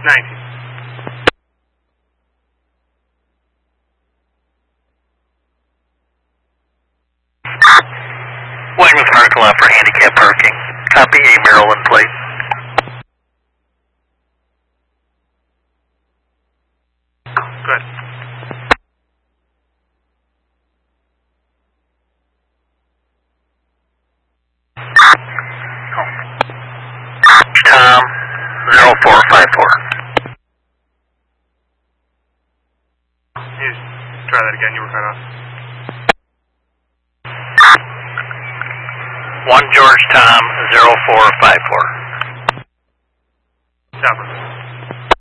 19. Weymouth parking lot for handicap parking. Copy A Maryland plate. Good. Tom 0454. You try that again, you were cut off. 1 George Tom 0454. Chopper.